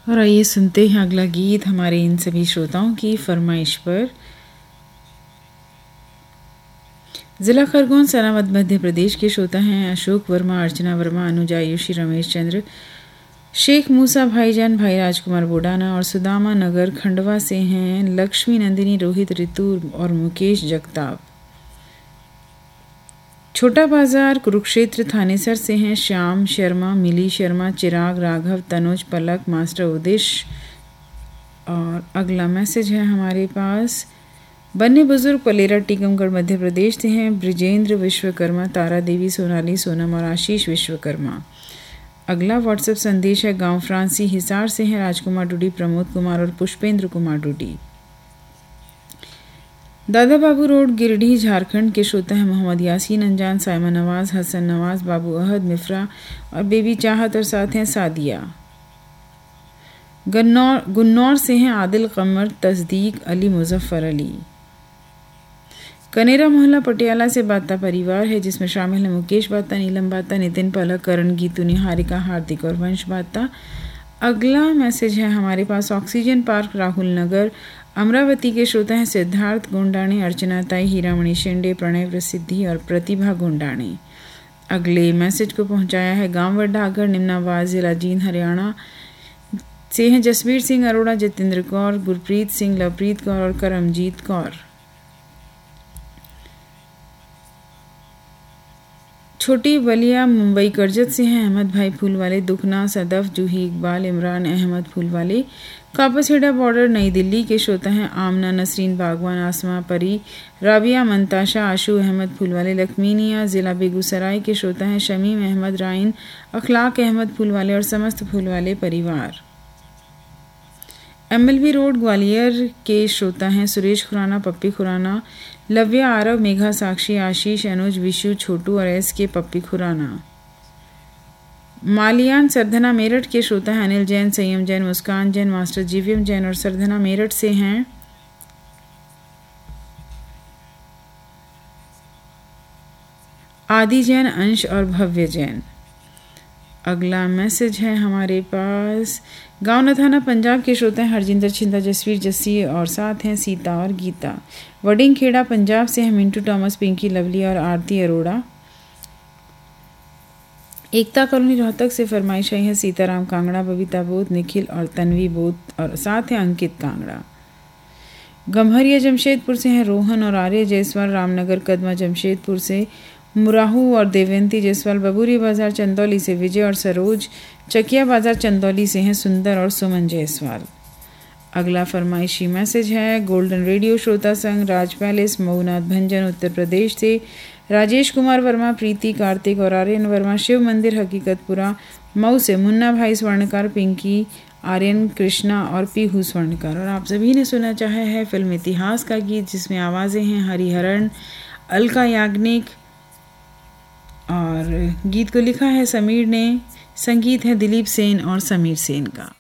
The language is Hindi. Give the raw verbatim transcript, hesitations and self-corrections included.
और आइए सुनते हैं अगला गीत हमारे इन सभी श्रोताओं की फरमाइश पर। जिला खरगोन सनावद मध्य प्रदेश के श्रोता हैं अशोक वर्मा, अर्चना वर्मा, अनुज आयुषी, रमेश चंद्र, शेख मूसा भाईजान, भाई राजकुमार बोडाना और सुदामा नगर खंडवा से हैं लक्ष्मी नंदिनी, रोहित, ऋतु और मुकेश जगताप। छोटा बाजार कुरुक्षेत्र थानेसर से हैं श्याम शर्मा, मिली शर्मा, चिराग, राघव, तनुज, पलक, मास्टर उदिश। और अगला मैसेज है हमारे पास बन्ने बुजुर्ग पलेरा टीकमगढ़ मध्य प्रदेश से हैं ब्रिजेंद्र विश्वकर्मा, तारा देवी, सोनाली, सोनम और आशीष विश्वकर्मा। अगला व्हाट्सएप संदेश है गांव फ्रांसी हिसार से हैं राजकुमार डूडी, प्रमोद कुमार और पुष्पेंद्र कुमार डूडी। दादा बाबू रोड गिरडीह झारखंड के श्रोता हैं मोहम्मद यासीन अंजान, साइमा नवाज, हसन नवाज, बाबू अहद, मिफ्रा और बेबी चाहत और साथ हैं सादिया। गन्नौर गुन्नौर से हैं आदिल कमर, तस्दीक, अली, मुजफ्फर अली। कनेरा मोहल्ला पटियाला से बाता परिवार है जिसमें शामिल है मुकेश बाता, नीलम बाता, नितिन पलक, करण, गीतू, निहारिका, हार्दिक और वंश बाता। अगला मैसेज है हमारे पास ऑक्सीजन पार्क राहुल नगर अमरावती के श्रोता हैं सिद्धार्थ गुंडाणे, अर्चना ताई, हीरामणि शेंडे, प्रणय प्रसिद्धि और प्रतिभा गुंडाणे। अगले मैसेज को पहुंचाया है गांव डागर निम्नाबाद जिला जींद हरियाणा से हैं जसवीर सिंह अरोड़ा, जतेंद्र कौर, गुरप्रीत सिंह, लवप्रीत कौर और करमजीत कौर। छोटी बलिया मुंबई करजत से हैं अहमद भाई फूलवाले, दुखना, सदफ, जूही इकबाल, इमरान अहमद फूलवाले। कापसहेड़ा बॉर्डर नई दिल्ली के श्रोता हैं आमना नसरीन बागवान, आसमा परी, राबिया मंताशा, आशू अहमद फूलवाले। लखमीनिया जिला बेगूसराय के श्रोता हैं शमीम अहमद राइन, अखलाक अहमद फूलवाले और समस्त फूलवाले परिवार। एमएलबी रोड ग्वालियर के श्रोता हैं सुरेश खुराना, पप्पी खुराना, लव्या, आरव, मेघा, साक्षी, आशीष, अनुज, विशु, छोटू और एस के पप्पी खुराना। मालियान सरधना मेरठ के श्रोता हैं अनिल जैन, संयम जैन, मुस्कान जैन, मास्टर जीवीएम जैन और सरधना मेरठ से हैं आदि जैन, अंश और भव्य जैन। अगला मैसेज है हमारे पास गांव नथाना पंजाब के श्रोता हैं हरजिंदर, छिंदा, जसवीर, जस्सी और साथ हैं सीता और गीता। वडिंग खेड़ा पंजाब से हैं मिंटू टॉमस, पिंकी, लवली और आरती अरोड़ा। एकता कॉलोनी रोहतक से फरमाइश आई है सीताराम कांगड़ा, बबीता बोध, निखिल और तन्वी बोध और साथ हैं अंकित कांगड़ा। गम्हरिया जमशेदपुर से हैं रोहन और आर्य जायसवाल। रामनगर कदमा जमशेदपुर से मुराहू और देवंती जायसवाल। बबूरी बाजार चंदौली से विजय और सरोज। चकिया बाजार चंदौली से हैं सुंदर और सुमन जायसवाल। अगला फरमाइशी मैसेज है गोल्डन रेडियो श्रोता संघ राज पैलेस मऊनाथ भंजन उत्तर प्रदेश से राजेश कुमार वर्मा, प्रीति, कार्तिक और आर्यन वर्मा। शिव मंदिर हकीकतपुरा मऊ से मुन्ना भाई स्वर्णकार, पिंकी, आर्यन, कृष्णा और पीहू स्वर्णकार। और आप सभी ने सुना चाहे है फिल्म इतिहास का गीत जिसमें आवाज़ें हैं हरिहरन, अलका याग्निक और गीत को लिखा है समीर ने, संगीत है दिलीप सेन और समीर सेन का।